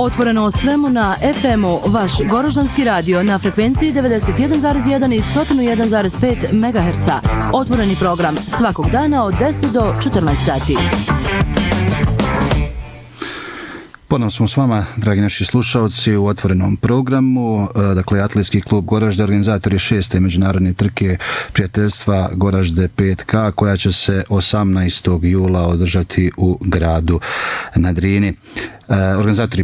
Otvoreno o svemu na FM-u, vaš Goroždanski radio na frekvenciji 91,1 i 101,5 MHz. Otvoreni program svakog dana od 10 do 14 sati. Ponovno smo s vama, dragi naši slušalci, u otvorenom programu. Dakle, Atletski klub Goražde organizator je 6. međunarodne trke prijateljstva Goražde 5K, koja će se 18. jula održati u gradu na Drini. Organizatori